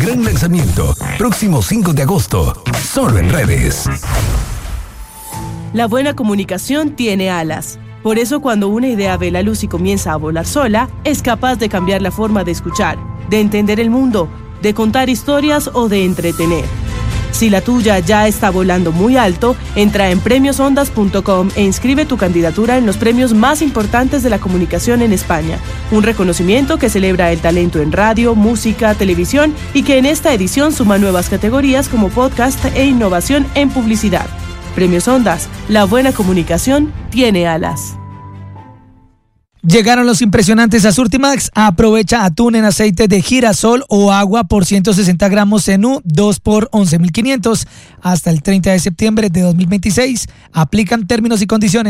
Gran lanzamiento, próximo 5 de agosto, solo en redes. La buena comunicación tiene alas. Por eso cuando una idea ve la luz y comienza a volar sola, es capaz de cambiar la forma de escuchar, de entender el mundo, de contar historias o de entretener. Si la tuya ya está volando muy alto, entra en premiosondas.com e inscribe tu candidatura en los premios más importantes de la comunicación en España. Un reconocimiento que celebra el talento en radio, música, televisión y que en esta edición suma nuevas categorías como podcast e innovación en publicidad. Premios Ondas, la buena comunicación tiene alas. Llegaron los impresionantes a Surtimax. Aprovecha atún en aceite de girasol o agua por 160 gramos Zenú, 2 por 11.500 hasta el 30 de septiembre de 2026. Aplican términos y condiciones.